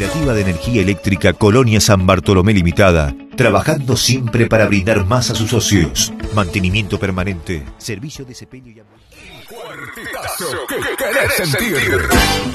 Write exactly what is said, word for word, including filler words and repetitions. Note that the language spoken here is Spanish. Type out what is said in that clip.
Cooperativa de Energía Eléctrica Colonia San Bartolomé Limitada, trabajando siempre para brindar más a sus socios. Mantenimiento permanente, servicio de cepillo y... Cuartetazo que querés sentir.